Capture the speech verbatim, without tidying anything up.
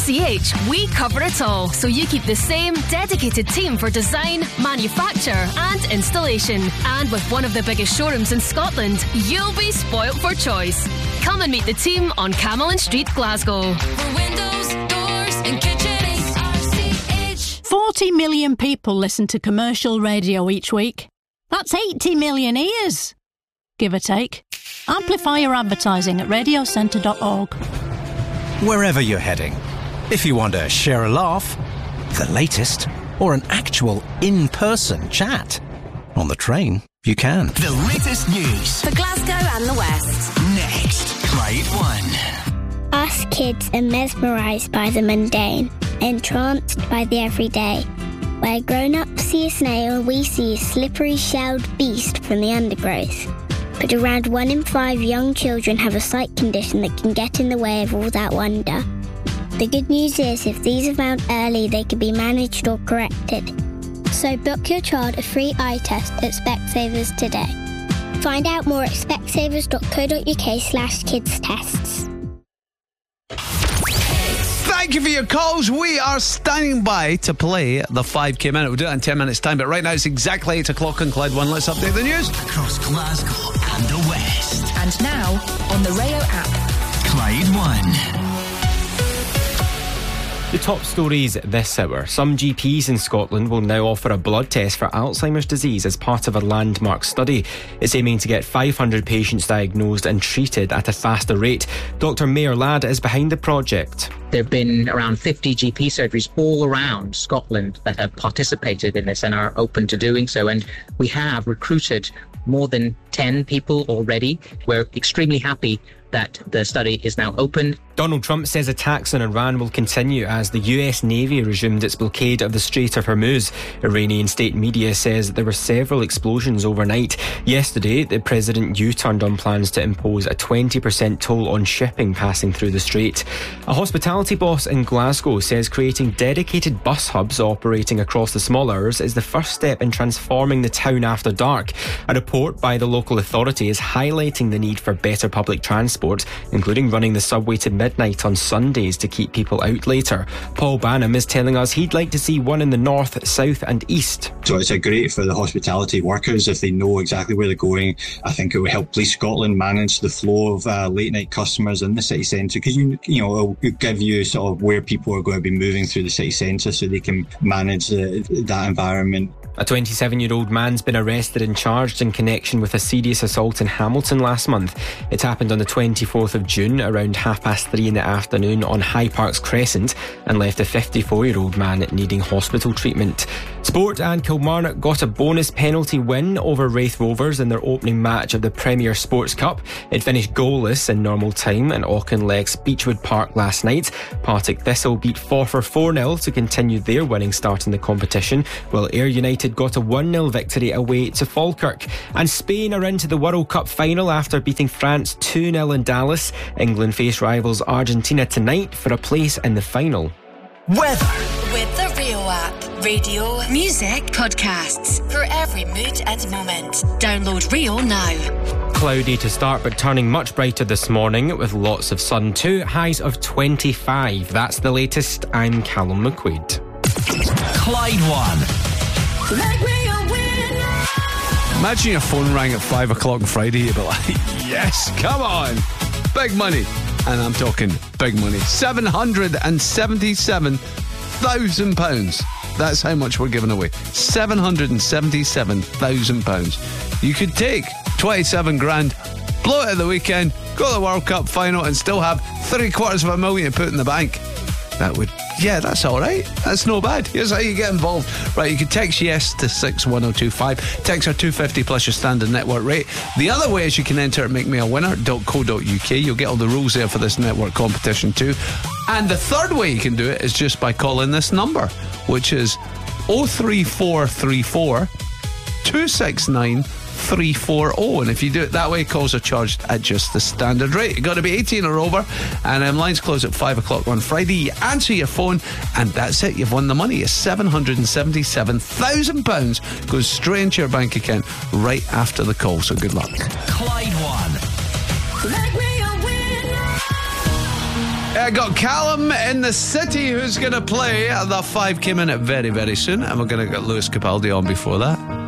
C H, we cover it all, so you keep the same dedicated team for design, manufacture and installation. And with one of the biggest showrooms in Scotland, you'll be spoilt for choice. Come and meet the team on Camelin Street, Glasgow. For windows, doors and kitchen, R C H. forty million people listen to commercial radio each week. That's eighty million ears, give or take. Amplify your advertising at radio centre dot org. Wherever you're heading, if you want to share a laugh, the latest, or an actual in-person chat, on the train, you can. The latest news for Glasgow and the West. Next, Clyde One. Us kids are mesmerised by the mundane, entranced by the everyday. Where grown-ups see a snail, we see a slippery shelled beast from the undergrowth. But around one in five young children have a sight condition that can get in the way of all that wonder. The good news is, if these are found early, they can be managed or corrected. So book your child a free eye test at Specsavers today. Find out more at specsavers dot co dot uk slash kids tests. Thank you for your calls. We are standing by to play the five K minute. We'll do it in ten minutes time, but right now it's exactly eight o'clock on Clyde One. Let's update the news across Glasgow and the West. And now on the Rayo app, Clyde One. The top stories this hour. Some G Ps in Scotland will now offer a blood test for Alzheimer's disease as part of a landmark study. It's aiming to get five hundred patients diagnosed and treated at a faster rate. Doctor Mayor Ladd is behind the project. There have been around fifty G P surgeries all around Scotland that have participated in this and are open to doing so. And we have recruited more than ten people already. We're extremely happy that the study is now open. Donald Trump says attacks on Iran will continue as the U S Navy resumed its blockade of the Strait of Hormuz. Iranian state media says there were several explosions overnight. Yesterday, the president U-turned on plans to impose a twenty percent toll on shipping passing through the strait. A hospitality boss in Glasgow says creating dedicated bus hubs operating across the small hours is the first step in transforming the town after dark. A report by the local authority is highlighting the need for better public transport, including running the subway to midnight on Sundays to keep people out later. Paul Banham is telling us he'd like to see one in the north, south and east. So it's a great for the hospitality workers if they know exactly where they're going. I think it will help Police Scotland manage the flow of uh, late night customers in the city centre, because you, you know, it'll give you sort of where people are going to be moving through the city centre so they can manage the, that environment. A twenty-seven-year-old man's been arrested and charged in connection with a serious assault in Hamilton last month. It happened on the twenty-fourth of June around half past three in the afternoon on High Parks Crescent and left a fifty-four-year-old man needing hospital treatment. Sport, and Kilmarnock got a bonus penalty win over Raith Rovers in their opening match of the Premier Sports Cup. It finished goalless in normal time in Auchinleck's Beechwood Park last night. Partick Thistle beat Forfar four nil to continue their winning start in the competition, while Ayr United got a one nil victory away to Falkirk. And Spain are into the World Cup final after beating France two nil in Dallas. England face rivals Argentina tonight for a place in the final. Weather with the Rio app. Radio, music, podcasts for every mood and moment. Download Rio now. Cloudy to start but turning much brighter this morning with lots of sun too. Highs of twenty-five. That's the latest. I'm Callum McQuaid. Clyde One. Imagine your phone rang at five o'clock on Friday, you'd be like, yes, come on, big money. And I'm talking big money. seven hundred seventy-seven thousand pounds. That's how much we're giving away. seven hundred seventy-seven thousand pounds. You could take twenty-seven grand, blow it at the weekend, go to the World Cup final and still have three quarters of a million to put in the bank. That would, yeah, that's all right. That's no bad. Here's how you get involved. Right, you can text yes to six one oh two five. Text our two fifty plus your standard network rate. The other way is you can enter at make me a winner dot co dot uk. You'll get all the rules there for this network competition too. And the third way you can do it is just by calling this number, which is oh three four three four two six nine three four oh, and if you do it that way, calls are charged at just the standard rate. You've got to be eighteen or over, and um, lines close at five o'clock on Friday. You answer your phone and that's it, you've won the money. It's seven hundred seventy-seven thousand pounds goes straight into your bank account right after the call, so good luck. Clyde One. Let me a winner. I got Callum in the city who's going to play the five K minute very, very soon. And we're going to get Lewis Capaldi on before that.